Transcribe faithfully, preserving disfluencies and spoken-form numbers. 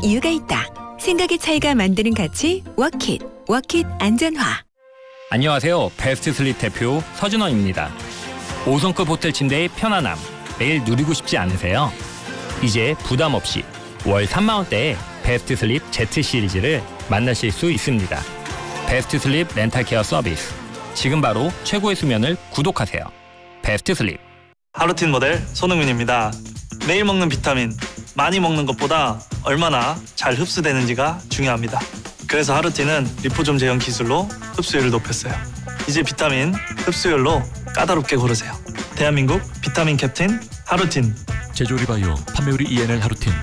이유가 있다. 생각의 차이가 만드는 가치 워킷. 워킷 안전화. 안녕하세요. 베스트 슬립 대표 서준원입니다. 오 성급 호텔 침대의 편안함 매일 누리고 싶지 않으세요? 이제 부담 없이 월 삼만 원대에 베스트 슬립 Z 시리즈를 만나실 수 있습니다. 베스트 슬립 렌탈 케어 서비스. 지금 바로 최고의 수면을 구독하세요. 베스트 슬립. 하루틴 모델 손흥민입니다. 매일 먹는 비타민, 많이 먹는 것보다 얼마나 잘 흡수되는지가 중요합니다. 그래서 하루틴은 리포좀 제형 기술로 흡수율을 높였어요. 이제 비타민 흡수율로 까다롭게 고르세요. 대한민국 비타민 캡틴 하루틴. 제조리바이오 판매우리 이엔엘 하루틴.